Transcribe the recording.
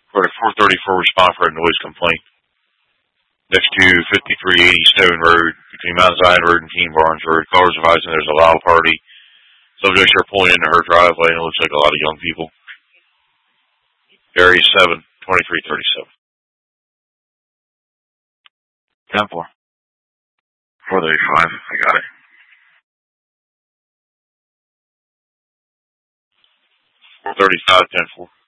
For a 434 respond for a noise complaint. Next to 5380 Stone Road, between Mount Zion Road and Teen Barnes Road. Callers advising there's a loud party. Subjects are pulling into her driveway, and it looks like a lot of young people. Area 7, 2337. 10-4. 435, I got it. 435, 10-4.